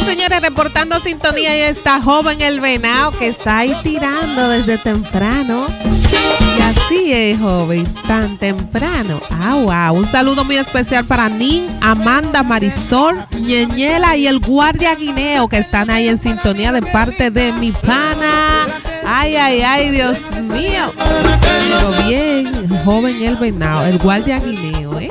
señores, reportando sintonía y está joven el venado que está ahí tirando desde temprano. Y así es, joven, tan temprano. Wow. Un saludo muy especial para Nin, Amanda, Marisol, Ñeñela y el guardia guineo que están ahí en sintonía de parte de mi pana. Ay, Dios mío. Pero bien, joven el venado, el guardia guineo.